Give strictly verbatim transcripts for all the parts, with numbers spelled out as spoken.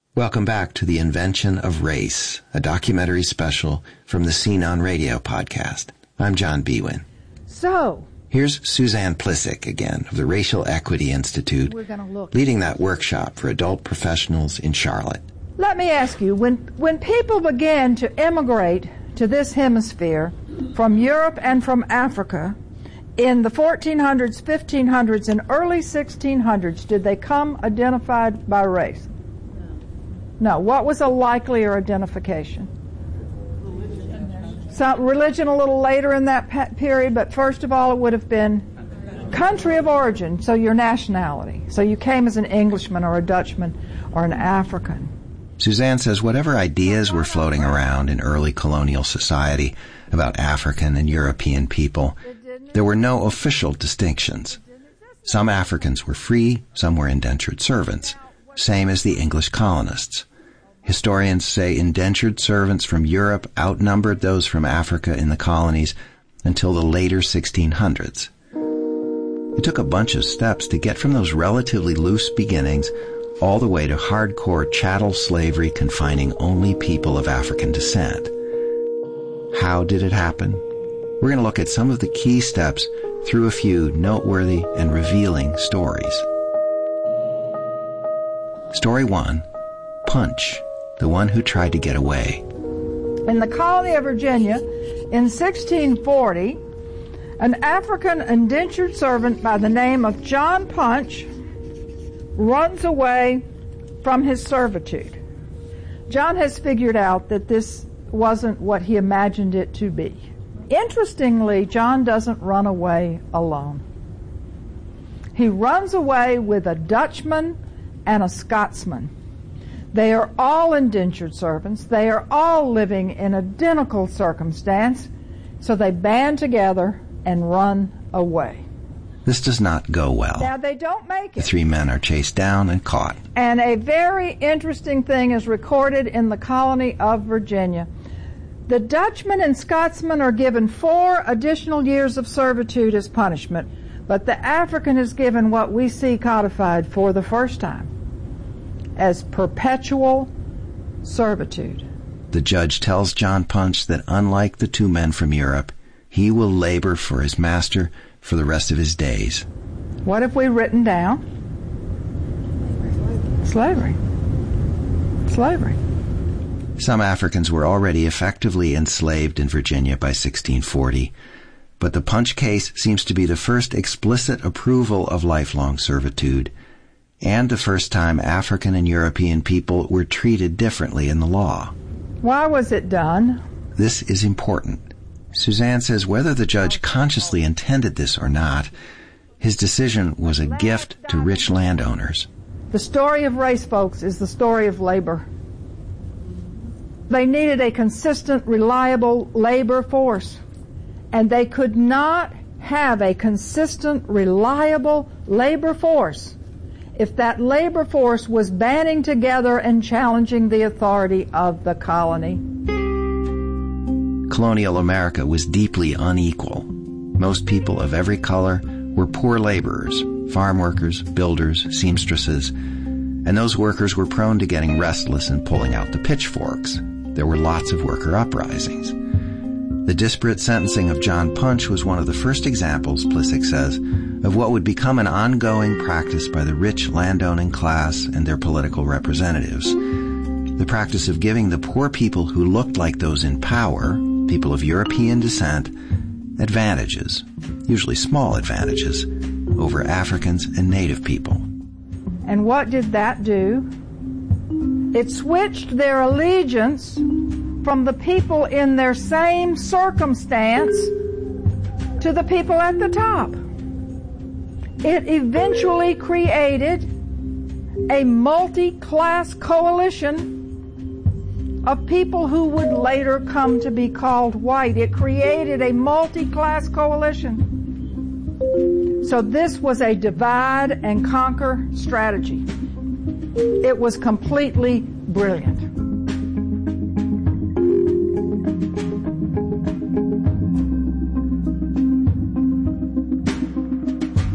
Welcome back to The Invention of Race, a documentary special from the Scene on Radio podcast. I'm John Biewen. So, here's Suzanne Plihcik again of the Racial Equity Institute, we're gonna look leading that workshop for adult professionals in Charlotte. Let me ask you, when, when people began to immigrate to this hemisphere from Europe and from Africa in the fourteen hundreds, fifteen hundreds, and early sixteen hundreds, did they come identified by race? No. What was a likelier identification? Religion. So, religion a little later in that pa- period, but first of all it would have been country of origin, so your nationality. So you came as an Englishman or a Dutchman or an African. Suzanne says whatever ideas were floating around in early colonial society about African and European people, there were no official distinctions. Some Africans were free, some were indentured servants, same as the English colonists. Historians say indentured servants from Europe outnumbered those from Africa in the colonies until the later sixteen hundreds. It took a bunch of steps to get from those relatively loose beginnings all the way to hardcore chattel slavery confining only people of African descent. How did it happen? We're going to look at some of the key steps through a few noteworthy and revealing stories. Story one, Punch, the one who tried to get away. In the colony of Virginia, in sixteen forty, an African indentured servant by the name of John Punch runs away from his servitude. John has figured out that this wasn't what he imagined it to be. Interestingly, John doesn't run away alone. He runs away with a Dutchman and a Scotsman. They are all indentured servants. They are all living in identical circumstance, so they band together and run away. This does not go well. Now, they don't make it. The three men are chased down and caught. And a very interesting thing is recorded in the colony of Virginia. The Dutchman and Scotsman are given four additional years of servitude as punishment, but the African is given what we see codified for the first time as perpetual servitude. The judge tells John Punch that unlike the two men from Europe, he will labor for his master for the rest of his days. What have we written down? Slavery. Slavery. Some Africans were already effectively enslaved in Virginia by sixteen forty, but the Punch case seems to be the first explicit approval of lifelong servitude, and the first time African and European people were treated differently in the law. Why was it done? This is important. Suzanne says whether the judge consciously intended this or not, his decision was a gift to rich landowners. The story of race, folks, is the story of labor. They needed a consistent, reliable labor force, and they could not have a consistent, reliable labor force if that labor force was banding together and challenging the authority of the colony. Colonial America was deeply unequal. Most people of every color were poor laborers, farm workers, builders, seamstresses, and those workers were prone to getting restless and pulling out the pitchforks. There were lots of worker uprisings. The disparate sentencing of John Punch was one of the first examples, Plihcik says, of what would become an ongoing practice by the rich landowning class and their political representatives. The practice of giving the poor people who looked like those in power, people of European descent, advantages, usually small advantages, over Africans and Native people. And what did that do? It switched their allegiance from the people in their same circumstance to the people at the top. It eventually created a multi-class coalition of people who would later come to be called white. It created a multi-class coalition. So this was a divide and conquer strategy. It was completely brilliant.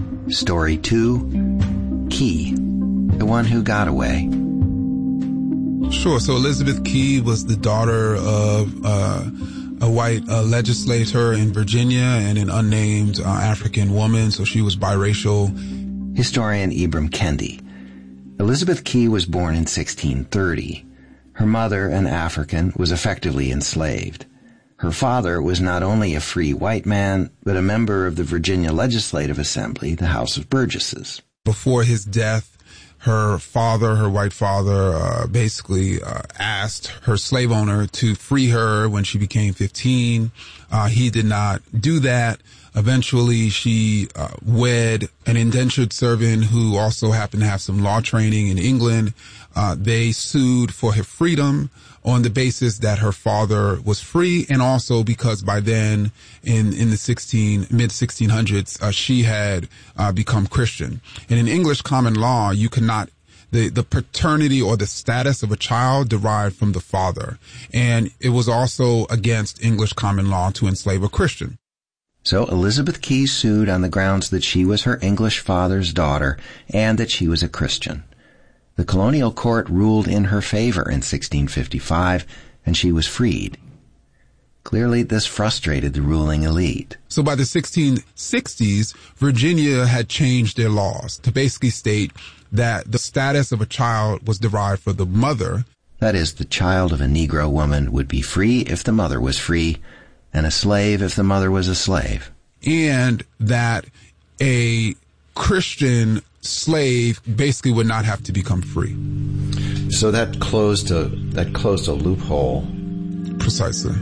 Story two, Key, the one who got away. Sure. So Elizabeth Key was the daughter of uh, a white uh, legislator in Virginia and an unnamed uh, African woman. So she was biracial. Historian Ibram Kendi. Elizabeth Key was born in sixteen thirty. Her mother, an African, was effectively enslaved. Her father was not only a free white man, but a member of the Virginia Legislative Assembly, the House of Burgesses. Before his death, her father, her white father, uh, basically uh, asked her slave owner to free her when she became fifteen. Uh, he did not do that. Eventually, she uh, wed an indentured servant who also happened to have some law training in England. Uh, they sued for her freedom on the basis that her father was free, and also because by then, in in the sixteen mid sixteen hundreds, uh, she had uh, become Christian. And in English common law, you cannot the the paternity or the status of a child derived from the father, and it was also against English common law to enslave a Christian. So Elizabeth Key sued on the grounds that she was her English father's daughter and that she was a Christian. The colonial court ruled in her favor in sixteen fifty-five, and she was freed. Clearly, this frustrated the ruling elite. So by the sixteen sixties, Virginia had changed their laws to basically state that the status of a child was derived from the mother. That is, the child of a Negro woman would be free if the mother was free, and a slave if the mother was a slave. And that a Christian slave basically would not have to become free. So that closed a that closed a loophole. Precisely.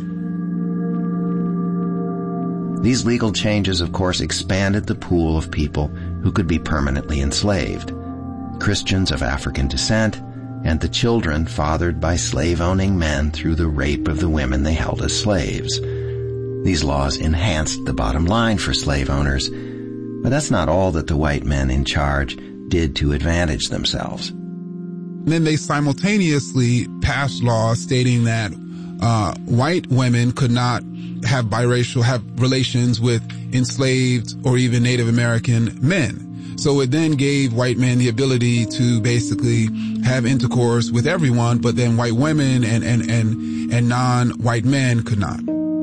These legal changes, of course, expanded the pool of people who could be permanently enslaved. Christians of African descent, and the children fathered by slave-owning men through the rape of the women they held as slaves. These laws enhanced the bottom line for slave owners, but that's not all that the white men in charge did to advantage themselves. Then they simultaneously passed laws stating that uh, white women could not have biracial, have relations with enslaved or even Native American men. So it then gave white men the ability to basically have intercourse with everyone, but then white women and, and, and, and non-white men could not.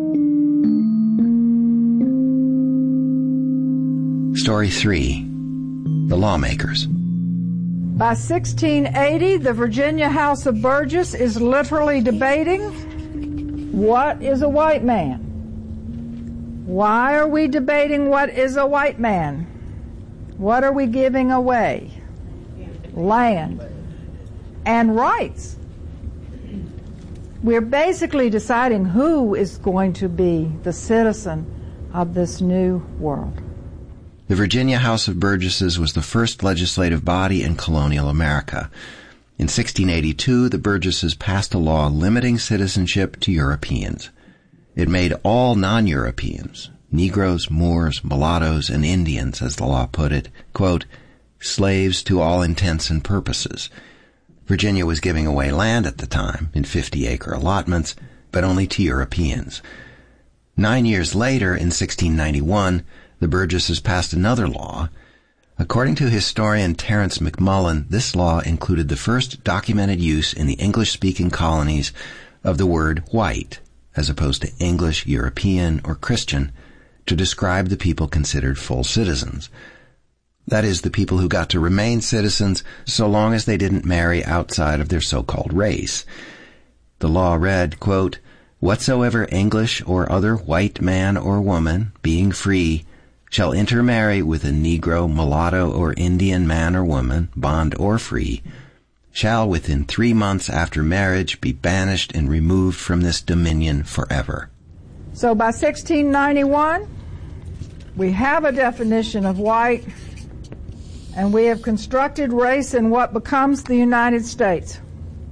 Story three. The Lawmakers. By sixteen eighty, the Virginia House of Burgess is literally debating, what is a white man? Why are we debating what is a white man? What are we giving away? Land and rights. We're basically deciding who is going to be the citizen of this new world. The Virginia House of Burgesses was the first legislative body in colonial America. In sixteen eighty-two, the Burgesses passed a law limiting citizenship to Europeans. It made all non-Europeans, Negroes, Moors, mulattoes, and Indians, as the law put it, quote, slaves to all intents and purposes. Virginia was giving away land at the time in fifty-acre allotments, but only to Europeans. Nine years later, in sixteen ninety-one, the Burgesses passed another law. According to historian Terence McMullen, this law included the first documented use in the English-speaking colonies of the word white, as opposed to English, European, or Christian, to describe the people considered full citizens. That is, the people who got to remain citizens so long as they didn't marry outside of their so-called race. The law read, quote, whatsoever English or other white man or woman, being free, shall intermarry with a Negro, mulatto, or Indian man or woman, bond or free, shall within three months after marriage be banished and removed from this dominion forever. So by sixteen ninety-one, we have a definition of white, and we have constructed race in what becomes the United States.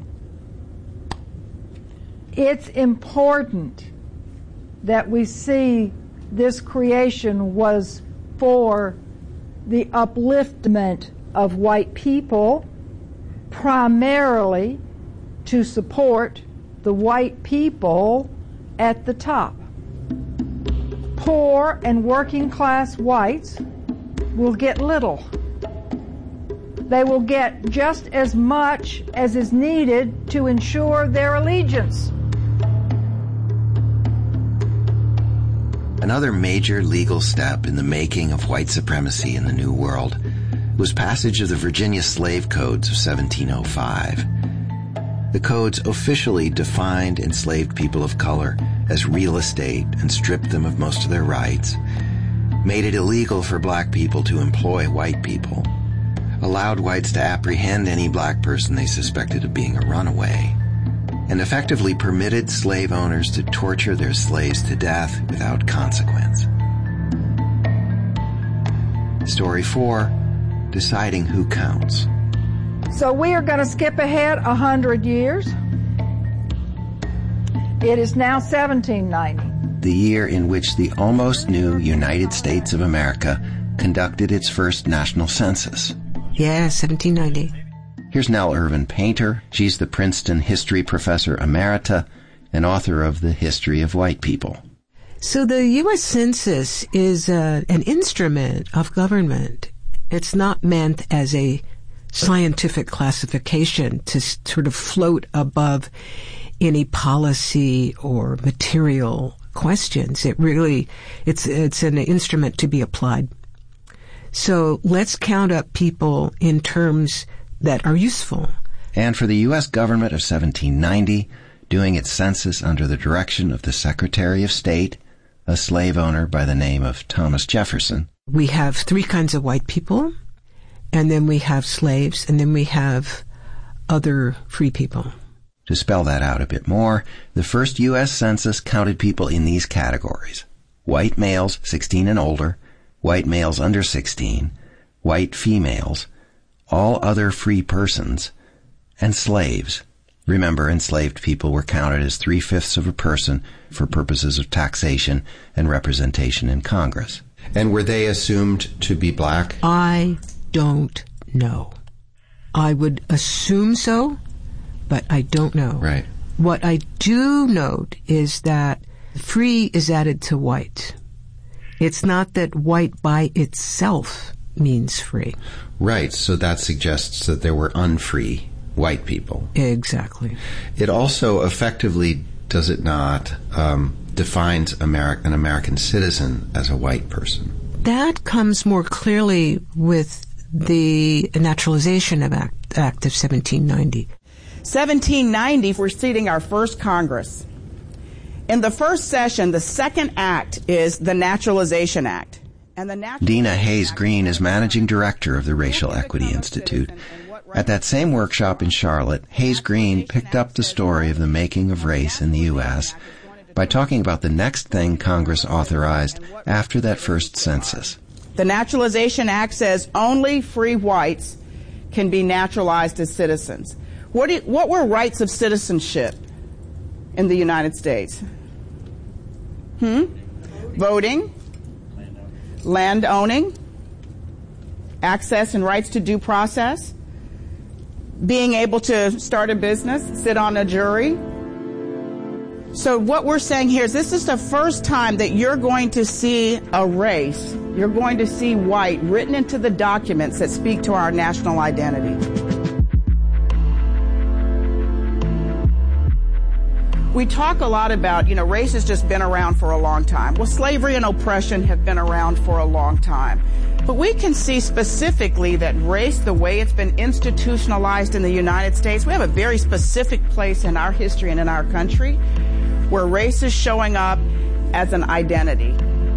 It's important that we see this creation was for the upliftment of white people, primarily to support the white people at the top. Poor and working class whites will get little. they will get just as much as is needed to ensure their allegiance. Another major legal step in the making of white supremacy in the New World was passage of the Virginia Slave Codes of seventeen oh five. The codes officially defined enslaved people of color as real estate and stripped them of most of their rights, made it illegal for black people to employ white people, allowed whites to apprehend any black person they suspected of being a runaway, and effectively permitted slave owners to torture their slaves to death without consequence. Story four, deciding who counts. So we are going to skip ahead a hundred years. It is now seventeen ninety. The year in which the almost new United States of America conducted its first national census. Yeah, seventeen ninety. Here's Nell Irvin Painter. She's the Princeton History Professor Emerita and author of The History of White People. So the U S Census is uh, an instrument of government. It's not meant as a scientific classification to sort of float above any policy or material questions. It really, it's, it's an instrument to be applied. So let's count up people in terms that are useful. And for the U S government of seventeen ninety, doing its census under the direction of the Secretary of State, a slave owner by the name of Thomas Jefferson. We have three kinds of white people, and then we have slaves, and then we have other free people. To spell that out a bit more, the first U S census counted people in these categories: white males sixteen and older, white males under sixteen, white females, all other free persons, and slaves. Remember, enslaved people were counted as three-fifths of a person for purposes of taxation and representation in Congress. And were they assumed to be black? I don't know. I would assume so, but I don't know. Right. What I do note is that free is added to white. It's not that white by itself means free. Right, so that suggests that there were unfree white people. Exactly. It also effectively, does it not, um, defines Ameri- an American citizen as a white person. That comes more clearly with the Naturalization Act, Act of seventeen ninety. seventeen ninety, we're seating our first Congress. In the first session, the second act is the Naturalization Act. And the Naturalization Dina Hayes Act Green is managing director of the Racial Equity Institute. At that same workshop in Charlotte, Hayes Green picked up the story of the making of race in the U S by talking about the next thing Congress authorized after that first census. The Naturalization Act says only free whites can be naturalized as citizens. What, do, what were rights of citizenship in the United States? Hmm? Voting, land owning, access and rights to due process, being able to start a business, sit on a jury. So what we're saying here is this is the first time that you're going to see a race, you're going to see white written into the documents that speak to our national identity. We talk a lot about, you know, race has just been around for a long time. Well, slavery and oppression have been around for a long time. But we can see specifically that race, the way it's been institutionalized in the United States, we have a very specific place in our history and in our country where race is showing up as an identity.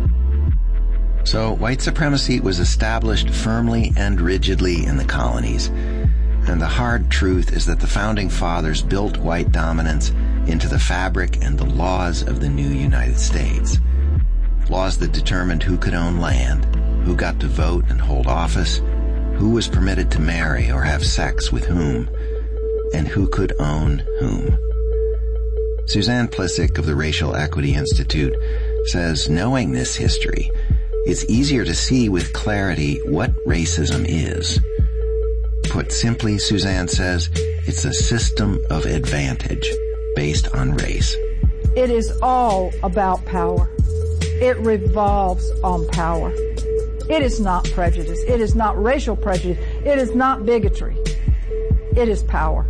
So white supremacy was established firmly and rigidly in the colonies. And the hard truth is that the Founding Fathers built white dominance into the fabric and the laws of the new United States. Laws that determined who could own land, who got to vote and hold office, who was permitted to marry or have sex with whom, and who could own whom. Suzanne Plihcik of the Racial Equity Institute says knowing this history, it's easier to see with clarity what racism is. Put simply, Suzanne says, it's a system of advantage based on race. It is all about power. It revolves on power. It is not prejudice. It is not racial prejudice. It is not bigotry. It is power.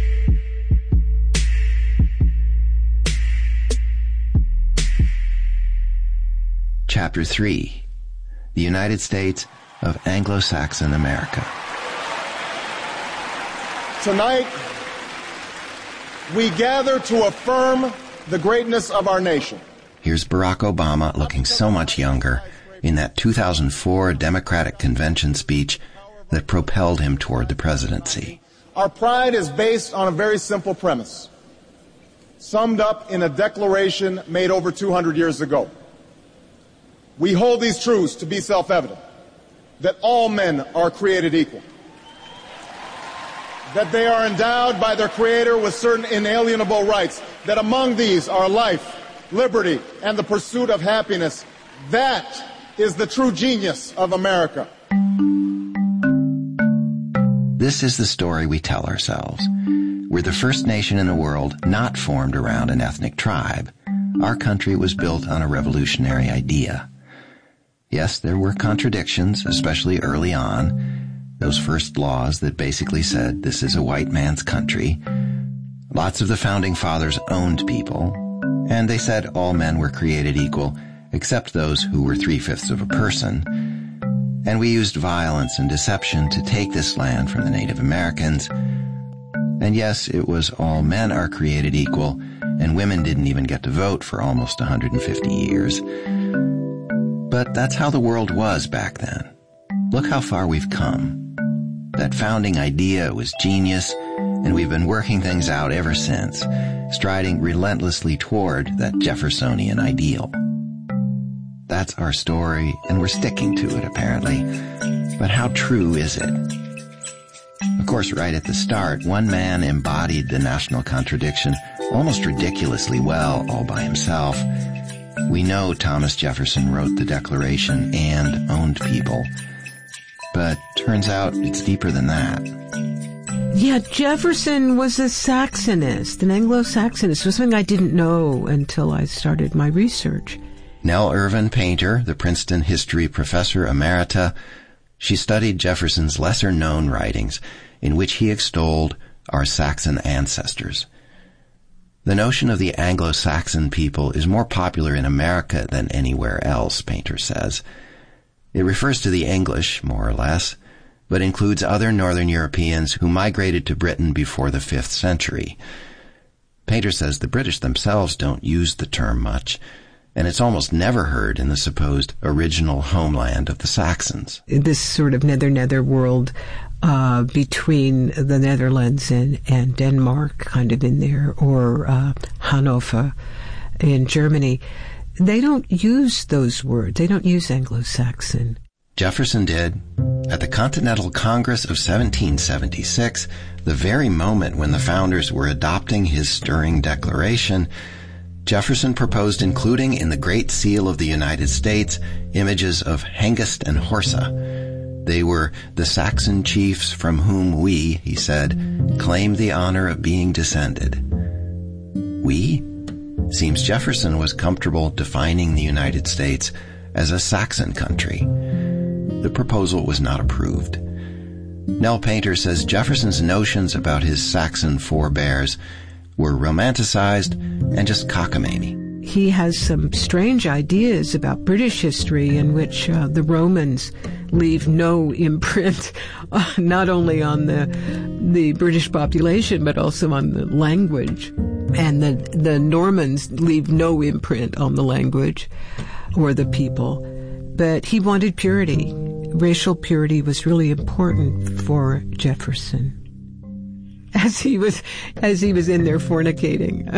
Chapter three. The United States of Anglo-Saxon America. Tonight, we gather to affirm the greatness of our nation. Here's Barack Obama looking so much younger in that two thousand four Democratic Convention speech that propelled him toward the presidency. Our pride is based on a very simple premise, summed up in a declaration made over two hundred years ago. We hold these truths to be self-evident, that all men are created equal, that they are endowed by their Creator with certain inalienable rights, that among these are life, liberty, and the pursuit of happiness. That is the true genius of America. This is the story we tell ourselves. We're the first nation in the world not formed around an ethnic tribe. Our country was built on a revolutionary idea. Yes, there were contradictions, especially early on. Those first laws that basically said this is a white man's country. Lots of the founding fathers owned people, and they said all men were created equal, except those who were three-fifths of a person. And we used violence and deception to take this land from the Native Americans. And yes, it was all men are created equal, and women didn't even get to vote for almost one hundred fifty years. But that's how the world was back then. Look how far we've come. That founding idea was genius, and we've been working things out ever since, striding relentlessly toward that Jeffersonian ideal. That's our story, and we're sticking to it, apparently. But how true is it? Of course, right at the start, one man embodied the national contradiction almost ridiculously well all by himself. We know Thomas Jefferson wrote the Declaration and owned people. But turns out it's deeper than that. Yeah, Jefferson was a Saxonist, an Anglo-Saxonist. It was something I didn't know until I started my research. Nell Irvin Painter, the Princeton history professor emerita, she studied Jefferson's lesser-known writings in which he extolled our Saxon ancestors. The notion of the Anglo-Saxon people is more popular in America than anywhere else, Painter says. It refers to the English, more or less, but includes other Northern Europeans who migrated to Britain before the fifth century. Painter says the British themselves don't use the term much, and it's almost never heard in the supposed original homeland of the Saxons. This sort of nether-nether world uh, between the Netherlands and, and Denmark, kind of in there, or uh, Hanover in Germany, they don't use those words. They don't use Anglo-Saxon. Jefferson did. At the Continental Congress of seventeen seventy-six, the very moment when the founders were adopting his stirring declaration, Jefferson proposed including in the Great Seal of the United States images of Hengist and Horsa. They were the Saxon chiefs from whom we, he said, claim the honor of being descended. We? Seems Jefferson was comfortable defining the United States as a Saxon country. The proposal was not approved. Nell Painter says Jefferson's notions about his Saxon forebears were romanticized and just cockamamie. He has some strange ideas about British history in which uh, the Romans leave no imprint, uh, not only on the the British population, but also on the language. And the, the Normans leave no imprint on the language or the people. But he wanted purity. Racial purity was really important for Jefferson. As he was, as he was in there fornicating.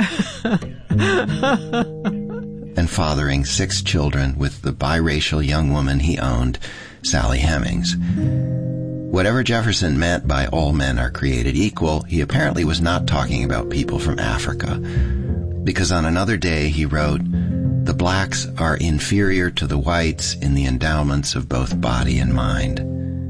And fathering six children with the biracial young woman he owned, Sally Hemings. Whatever Jefferson meant by all men are created equal, he apparently was not talking about people from Africa. Because on another day he wrote, "The blacks are inferior to the whites in the endowments of both body and mind."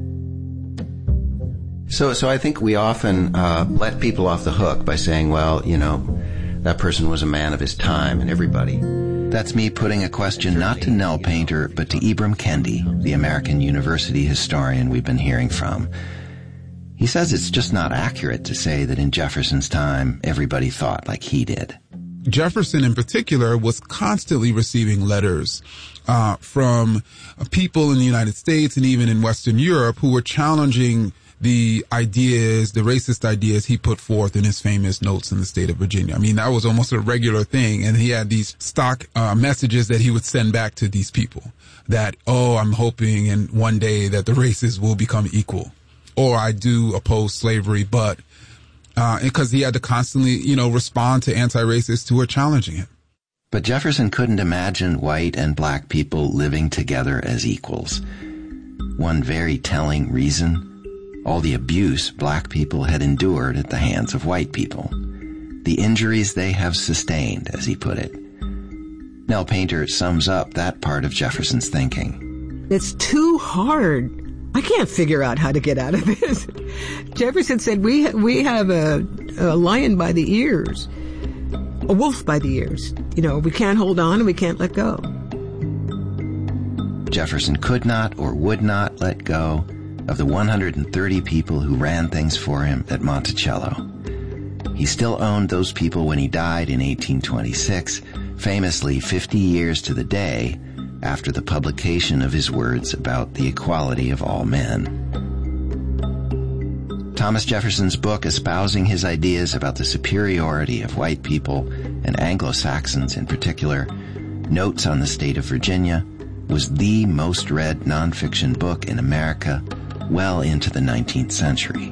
So, so I think we often uh, let people off the hook by saying, well, you know, that person was a man of his time, and everybody That's me putting a question not to Nell Painter, but to Ibram Kendi, the American university historian we've been hearing from. He says it's just not accurate to say that in Jefferson's time, everybody thought like he did. Jefferson in particular was constantly receiving letters uh, from people in the United States and even in Western Europe who were challenging the ideas, the racist ideas he put forth in his famous Notes in the State of Virginia. I mean, that was almost a regular thing. And he had these stock uh, messages that he would send back to these people that, oh, I'm hoping in one day that the races will become equal. Or I do oppose slavery, but uh because he had to constantly, you know, respond to anti-racists who were challenging him. But Jefferson couldn't imagine white and black people living together as equals. One very telling reason: all the abuse black people had endured at the hands of white people. The injuries they have sustained, as he put it. Nell Painter sums up that part of Jefferson's thinking. It's too hard. I can't figure out how to get out of this. Jefferson said, we ha- we have a, a lion by the ears, a wolf by the ears. You know, we can't hold on and we can't let go. Jefferson could not or would not let go of the one hundred thirty people who ran things for him at Monticello. He still owned those people when he died in eighteen twenty-six, famously fifty years to the day after the publication of his words about the equality of all men. Thomas Jefferson's book espousing his ideas about the superiority of white people, and Anglo-Saxons in particular, Notes on the State of Virginia, was the most read nonfiction book in America well into the nineteenth century.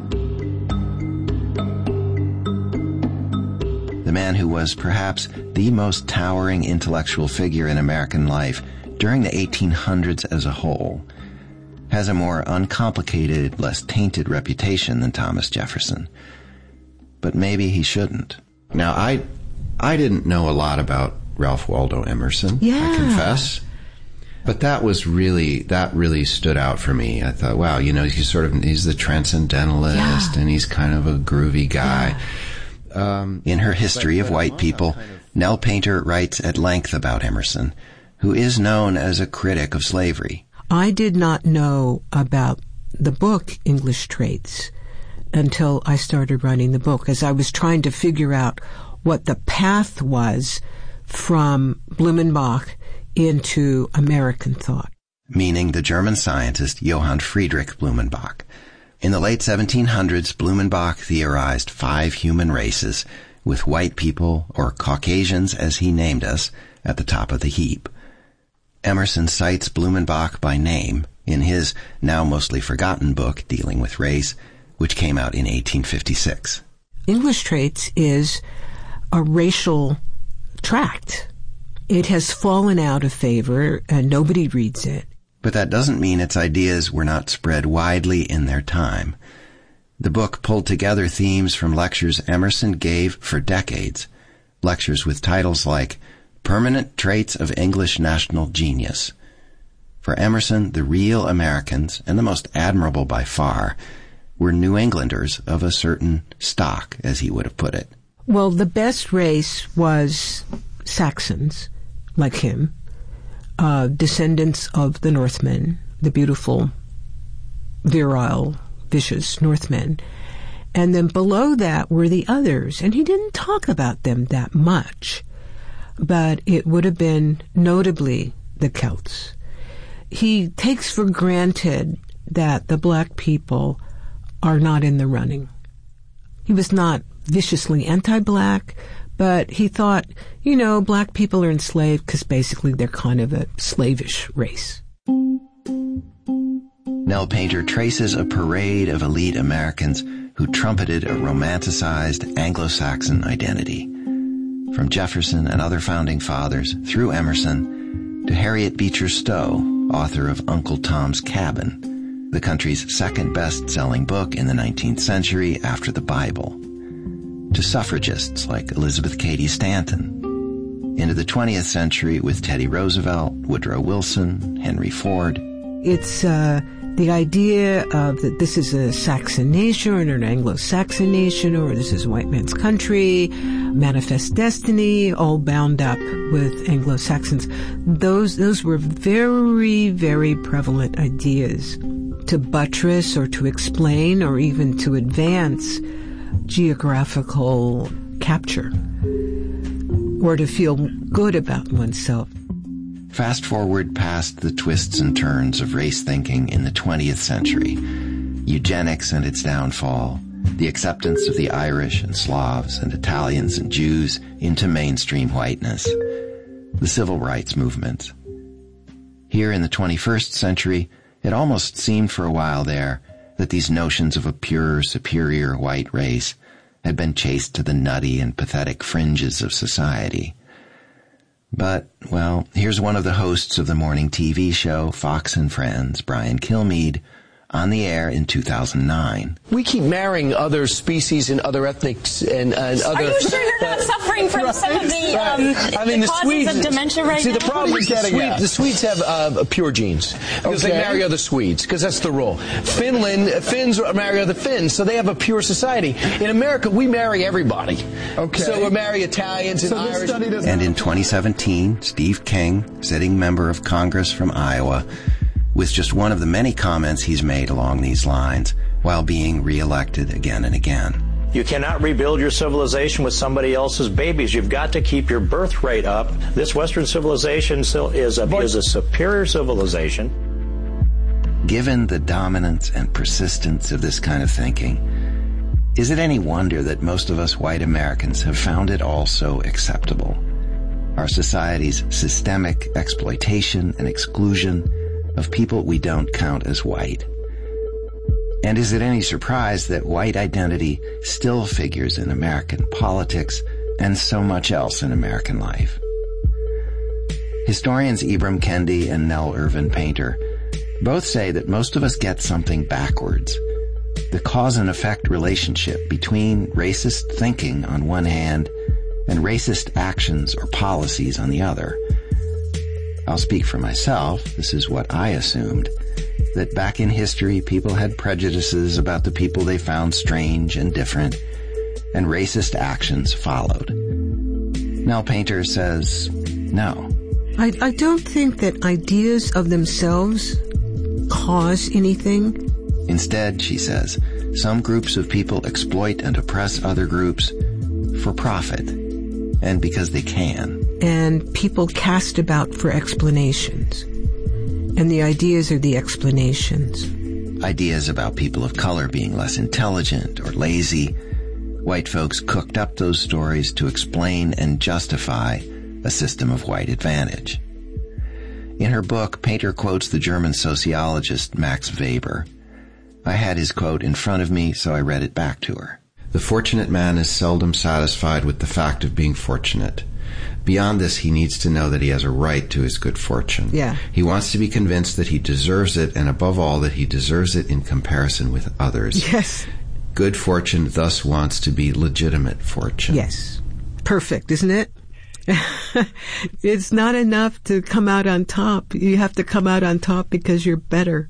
The man who was perhaps the most towering intellectual figure in American life during the eighteen hundreds as a whole, has a more uncomplicated, less tainted reputation than Thomas Jefferson. But maybe he shouldn't. Now, I I didn't know a lot about Ralph Waldo Emerson, yeah. I confess. But that was really, that really stood out for me. I thought, wow, you know, he's sort of, he's the transcendentalist, yeah. and he's kind of a groovy guy. Yeah. Um, in her History of White People, kind of... Nell Painter writes at length about Emerson, who is known as a critic of slavery. I did not know about the book English Traits until I started writing the book, as I was trying to figure out what the path was from Blumenbach into American thought. Meaning the German scientist Johann Friedrich Blumenbach. In the late seventeen hundreds, Blumenbach theorized five human races, with white people, or Caucasians as he named us, at the top of the heap. Emerson cites Blumenbach by name in his now mostly forgotten book dealing with race, which came out in eighteen fifty-six. English Traits is a racial tract. It has fallen out of favor and nobody reads it. But that doesn't mean its ideas were not spread widely in their time. The book pulled together themes from lectures Emerson gave for decades, lectures with titles like Permanent Traits of English National Genius. For Emerson, the real Americans, and the most admirable by far, were New Englanders of a certain stock, as he would have put it. Well, the best race was Saxons, like him, uh, descendants of the Northmen, the beautiful, virile, vicious Northmen. And then below that were the others, and he didn't talk about them that much. But it would have been notably the Celts. He takes for granted that the black people are not in the running. He was not viciously anti-black, but he thought, you know, black people are enslaved because basically they're kind of a slavish race. Nell Painter traces a parade of elite Americans who trumpeted a romanticized Anglo-Saxon identity. From Jefferson and other founding fathers, through Emerson, to Harriet Beecher Stowe, author of Uncle Tom's Cabin, the country's second best-selling book in the nineteenth century after the Bible, to suffragists like Elizabeth Cady Stanton, into the twentieth century with Teddy Roosevelt, Woodrow Wilson, Henry Ford. It's uh, The idea of that this is a Saxon nation or an Anglo-Saxon nation, or this is white man's country, manifest destiny, all bound up with Anglo-Saxons. Those, those were very, very prevalent ideas to buttress or to explain or even to advance geographical capture or to feel good about oneself. Fast forward past the twists and turns of race thinking in the twentieth century, eugenics and its downfall, the acceptance of the Irish and Slavs and Italians and Jews into mainstream whiteness, the civil rights movement. Here in the twenty-first century, it almost seemed for a while there that these notions of a pure, superior white race had been chased to the nutty and pathetic fringes of society. But, well, here's one of the hosts of the morning T V show Fox and Friends, Brian Kilmeade, on the air in two thousand nine. We keep marrying other species and other ethnics and, and other... Are you sure you're not uh, suffering from right, some of the, um, I mean, the, the causes Swedes, of dementia right see, now? See, the problem is the, Swede, the Swedes have uh, pure genes because okay. they marry other Swedes, because that's the rule. Finland, Finns marry other Finns, so they have a pure society. In America, we marry everybody. Okay. So we marry Italians and so Irish. And in twenty seventeen, Steve King, sitting member of Congress from Iowa, with just one of the many comments he's made along these lines while being reelected again and again. You cannot rebuild your civilization with somebody else's babies. You've got to keep your birth rate up. This Western civilization still is a, is a superior civilization. Given the dominance and persistence of this kind of thinking, is it any wonder that most of us white Americans have found it all so acceptable? Our society's systemic exploitation and exclusion of people we don't count as white. And is it any surprise that white identity still figures in American politics and so much else in American life? Historians Ibram Kendi and Nell Irvin Painter both say that most of us get something backwards. The cause and effect relationship between racist thinking on one hand and racist actions or policies on the other. I'll speak for myself. This is what I assumed, that back in history people had prejudices about the people they found strange and different, and racist actions followed. Nell Painter says, no. I, I don't think that ideas of themselves cause anything. Instead, she says, some groups of people exploit and oppress other groups for profit, and because they can. And people cast about for explanations. And the ideas are the explanations. Ideas about people of color being less intelligent or lazy. White folks cooked up those stories to explain and justify a system of white advantage. In her book, Painter quotes the German sociologist Max Weber. I had his quote in front of me, so I read it back to her. The fortunate man is seldom satisfied with the fact of being fortunate. Beyond this, he needs to know that he has a right to his good fortune. Yeah. He wants to be convinced that he deserves it, and above all, that he deserves it in comparison with others. Yes. Good fortune thus wants to be legitimate fortune. Yes. Perfect, isn't it? It's not enough to come out on top. You have to come out on top because you're better.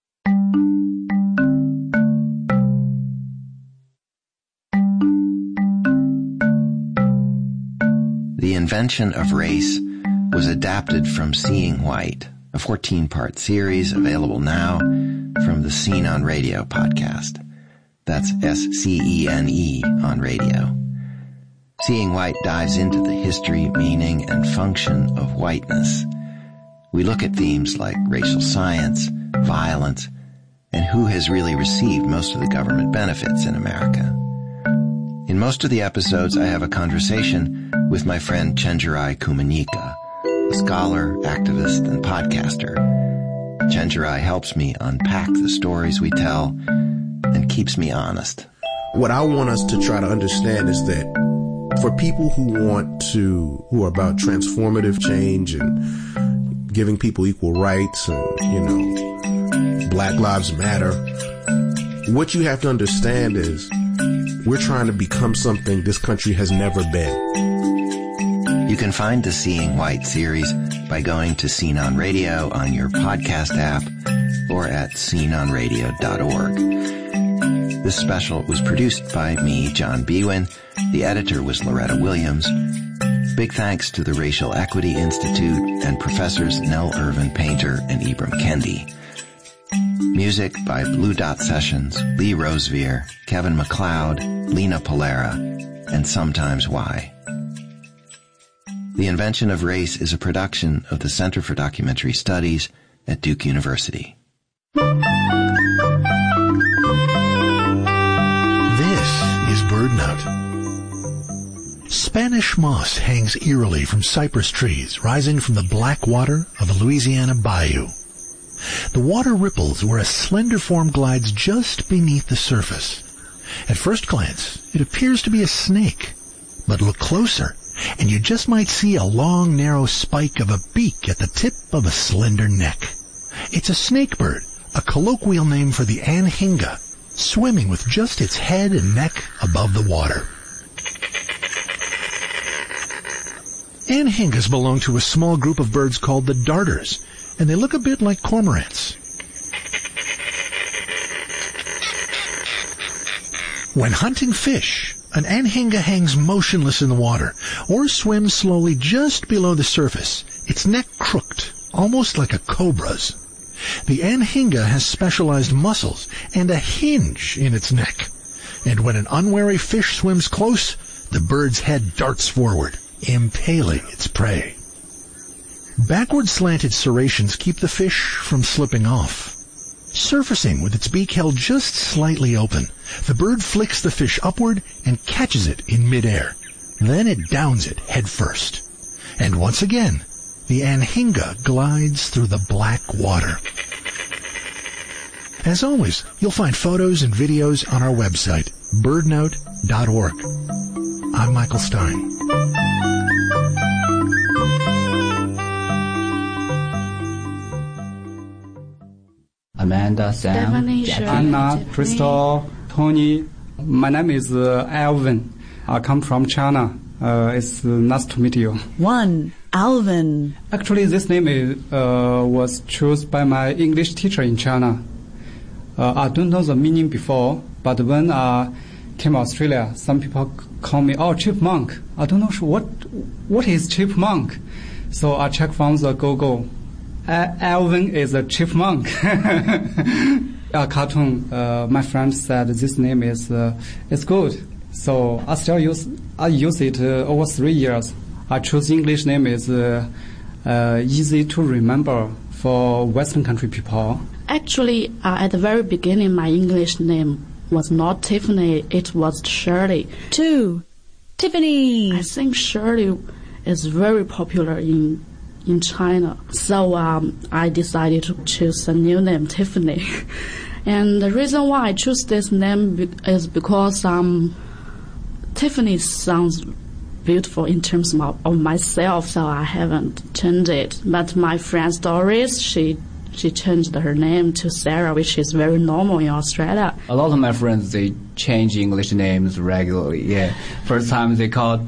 The Invention of Race was adapted from Seeing White, a fourteen-part series available now from the Scene on Radio podcast. That's S C E N E on radio. Seeing White dives into the history, meaning, and function of whiteness. We look at themes like racial science, violence, and who has really received most of the government benefits in America. In most of the episodes, I have a conversation with my friend Chenjerai Kumanyika, a scholar, activist, and podcaster. Chenjerai helps me unpack the stories we tell and keeps me honest. What I want us to try to understand is that for people who want to, who are about transformative change and giving people equal rights and, you know, Black Lives Matter, what you have to understand is we're trying to become something this country has never been. You can find the Seeing White series by going to Scene on Radio on your podcast app or at scene on radio dot org. This special was produced by me, John Biewen. The editor was Loretta Williams. Big thanks to the Racial Equity Institute and professors Nell Irvin Painter and Ibram Kendi. Music by Blue Dot Sessions, Lee Rosevere, Kevin MacLeod, Lena Polera, and Sometimes Why. The Invention of Race is a production of the Center for Documentary Studies at Duke University. This is BirdNote. Spanish moss hangs eerily from cypress trees rising from the black water of the Louisiana bayou. The water ripples where a slender form glides just beneath the surface. At first glance, it appears to be a snake, but look closer and you just might see a long, narrow spike of a beak at the tip of a slender neck. It's a snakebird, a colloquial name for the anhinga, swimming with just its head and neck above the water. Anhingas belong to a small group of birds called the darters, and they look a bit like cormorants. When hunting fish, an anhinga hangs motionless in the water or swims slowly just below the surface, its neck crooked, almost like a cobra's. The anhinga has specialized muscles and a hinge in its neck, and when an unwary fish swims close, the bird's head darts forward, impaling its prey. Backward slanted serrations keep the fish from slipping off. Surfacing with its beak held just slightly open, the bird flicks the fish upward and catches it in midair. Then it downs it head first. And once again, the anhinga glides through the black water. As always, you'll find photos and videos on our website, bird note dot org. I'm Michael Stein. Amanda, Sam, Jackie, Anna, Crystal, Tony. My name is uh, Alvin. I come from China. Uh, it's uh, nice to meet you. One, Alvin. Actually, this name is, uh, was chosen by my English teacher in China. Uh, I don't know the meaning before, but when I came to Australia, some people call me, oh, chipmunk. I don't know what what is chipmunk. So I checked from the Google. Uh, Alvin is a chipmunk. A cartoon. Uh, my friend said this name is uh, is good. So I still use I use it uh, over three years. I choose English name is uh, uh, easy to remember for Western country people. Actually, uh, at the very beginning, my English name was not Tiffany. It was Shirley. Two, Tiffany. I think Shirley is very popular in in China. So um, I decided to choose a new name, Tiffany. And the reason why I choose this name be- is because um, Tiffany sounds beautiful in terms of, of myself, so I haven't changed it. But my friend Doris, she she changed her name to Sarah, which is very normal in Australia. A lot of my friends, they change English names regularly. Yeah, first time they called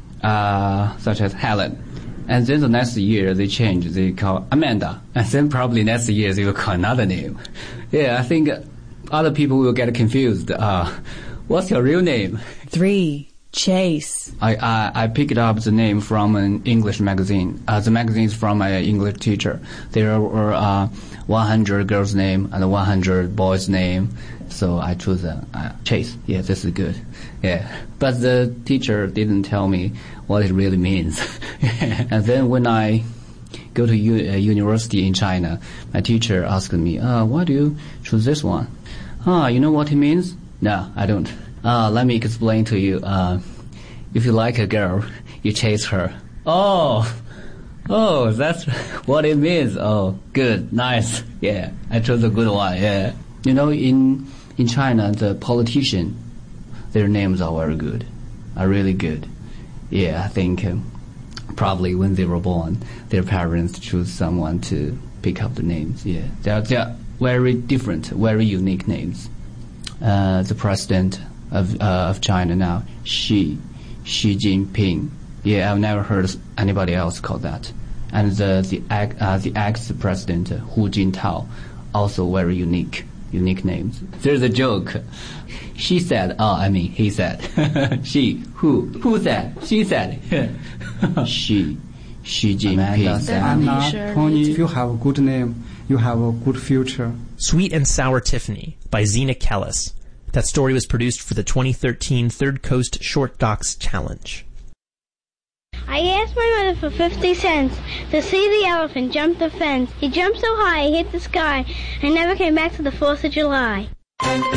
uh, such as Helen. And then the next year they change, they call Amanda. And then probably next year they will call another name. Yeah, I think other people will get confused. Uh, what's your real name? Three, Chase. I, I, I picked up the name from an English magazine. Uh, the magazine is from my English teacher. There were uh, one hundred girls' name and one hundred boys' name. So I chose uh, uh, Chase. Yeah, this is good. Yeah. But the teacher didn't tell me what it really means. And then when I go to u- uh, university in China, my teacher asked me, uh, why do you choose this one? Ah, you know what it means? No, I don't. Uh, let me explain to you. Uh, if you like a girl, you chase her. Oh, oh, that's what it means. Oh, good, nice. Yeah, I chose a good one. Yeah. You know, in in China, the politician, their names are very good, are really good. Yeah, I think um, probably when they were born, their parents choose someone to pick up the names. Yeah, they're, they're very different, very unique names. Uh, the president of uh, of China now, Xi, Xi Jinping. Yeah, I've never heard anybody else call that. And the the, uh, the ex-president, Hu Jintao, also very unique, unique names. There's a joke. She said, oh, I mean, he said. She, who, who said? She said. She, Xi Jinping. Anna, Tony, if you have a good name, you have a good future. Sweet and Sour Tiffany by Zena Kellis. That story was produced for the twenty thirteen Third Coast Short Docs Challenge. I asked my mother for fifty cents to see the elephant jump the fence. He jumped so high he hit the sky and never came back to the fourth of July.